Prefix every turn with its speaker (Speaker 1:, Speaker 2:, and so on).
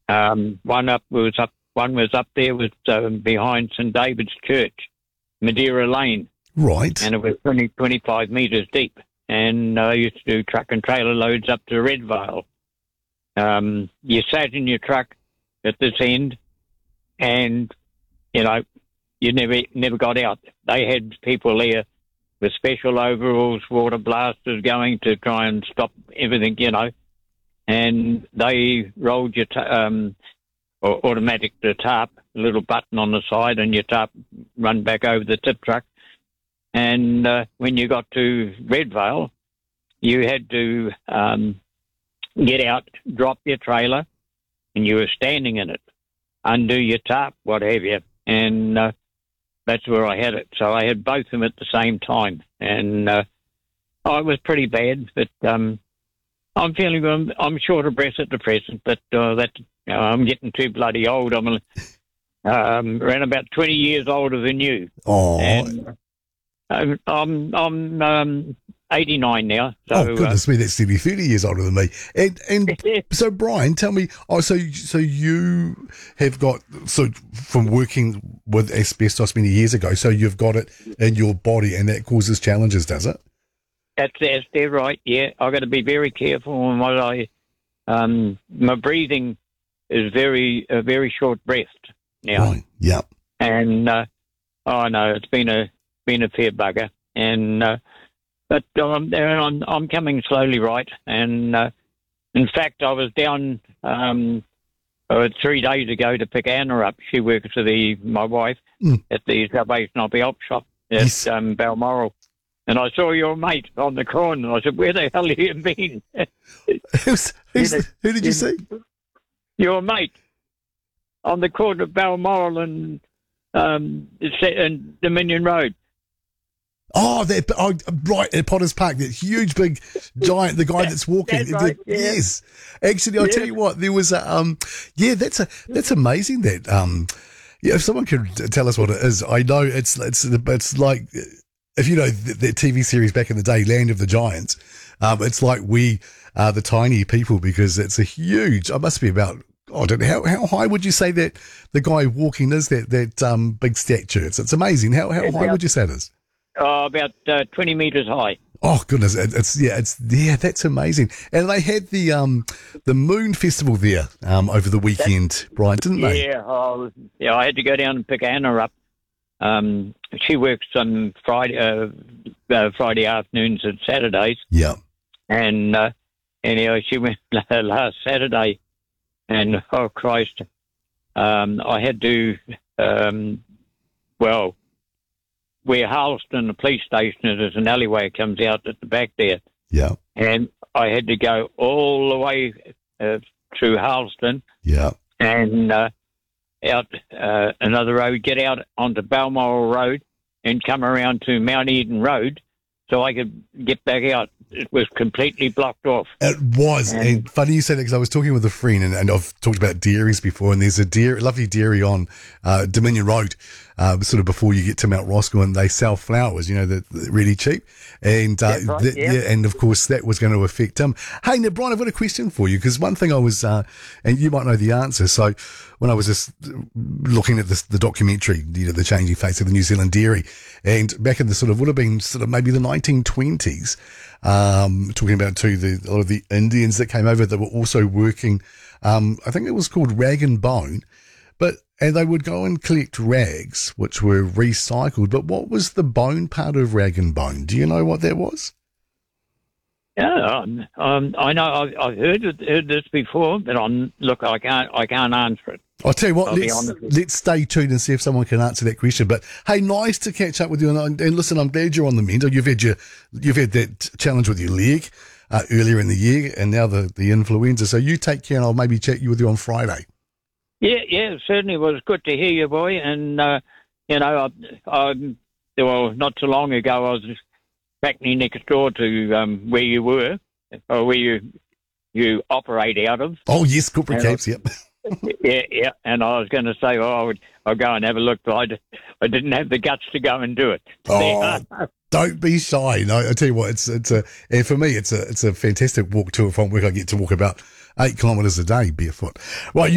Speaker 1: One was up there with behind St David's Church, Madeira Lane,
Speaker 2: Right.
Speaker 1: and it was 25 metres deep. And I used to do truck and trailer loads up to Redvale. You sat in your truck at this end, and you never got out. They had people there with special overalls, water blasters going to try and stop everything, and they rolled your or automatic the tarp, a little button on the side, and your tarp run back over the tip truck. And when you got to Redvale, you had to get out, drop your trailer, and you were standing in it, undo your tarp, what have you. And that's where I had it. So I had both of them at the same time. And it was pretty bad, but I'm feeling I'm short of breath at the present, but I'm getting too bloody old. I'm around about 20 years older than you.
Speaker 2: Oh.
Speaker 1: And I'm 89 now. So,
Speaker 2: goodness me, that's nearly 30 years older than me. And so, Brian, tell me, so you have got, from working with asbestos many years ago, so you've got it in your body and that causes challenges, does it?
Speaker 1: That's dead right, yeah. I've got to be very careful on what my breathing is very short-breathed now.
Speaker 2: Right, yeah.
Speaker 1: And, no, it's been a fair bugger. And, but I'm coming slowly right. And in fact, I was down 3 days ago to pick Anna up. She works for my wife at the Salvation Army op shop at Balmoral. And I saw your mate on the corner. And I said, "Where the hell have you been?"
Speaker 2: Who did you see?
Speaker 1: Your mate on the corner of Balmoral and Dominion Road.
Speaker 2: Oh, right at Potters Park, that huge, big, giant, the guy that's walking.
Speaker 1: That's right, yeah.
Speaker 2: Yes. Actually, I'll tell you what, there was that's amazing that, if someone could tell us what it is, I know it's like, if you know the TV series back in the day, Land of the Giants, it's like we are the tiny people because it's a huge, it must be about, I don't know, how high would you say that the guy walking is, that big statue? It's amazing. How high would you say it is?
Speaker 1: About 20 metres high.
Speaker 2: Oh goodness, that's amazing. And they had the Moon Festival there over the weekend, Brian, didn't they?
Speaker 1: Yeah, I had to go down and pick Anna up. She works on Friday afternoons and Saturdays.
Speaker 2: Yeah.
Speaker 1: And anyway, she went last Saturday, and oh Christ, I had to where Harleston, the police station is, there's an alleyway that comes out at the back there.
Speaker 2: Yeah.
Speaker 1: And I had to go all the way through Harleston.
Speaker 2: Yeah.
Speaker 1: And out another road, get out onto Balmoral Road and come around to Mount Eden Road so I could get back out. It was completely blocked off.
Speaker 2: It was. And funny you say that because I was talking with a friend and I've talked about dairies before, and there's a lovely dairy on Dominion Road, sort of before you get to Mount Roscoe, and they sell flowers, they're really cheap. And and of course that was going to affect him. Hey, now Brian, I've got a question for you, because one thing I was, and you might know the answer. So when I was just looking at the documentary, the changing face of the New Zealand dairy, and back in the would have been maybe the 1920s, talking about a lot of the Indians that came over that were also working, I think it was called rag and bone, and they would go and collect rags, which were recycled. But what was the bone part of rag and bone? Do you know what that was?
Speaker 1: Yeah, I know. I've heard this before, but I can't answer it.
Speaker 2: I'll tell you what, let's stay tuned and see if someone can answer that question. But hey, nice to catch up with you. And listen, I'm glad you're on the mend. You've had that challenge with your leg earlier in the year, and now the influenza. So you take care, and I'll maybe chat with you on Friday.
Speaker 1: Yeah, it certainly was good to hear you, boy. And not too long ago, I was practically next door to where you were, or where you operate out of.
Speaker 2: Oh yes, corporate Capes. Yep.
Speaker 1: Yeah, and I was going to say, I'll go and have a look, but I didn't have the guts to go and do it.
Speaker 2: Oh, don't be shy. No, I tell you what, and for me, it's a fantastic walk to and from work. I get to walk about 8 kilometres a day barefoot. Right.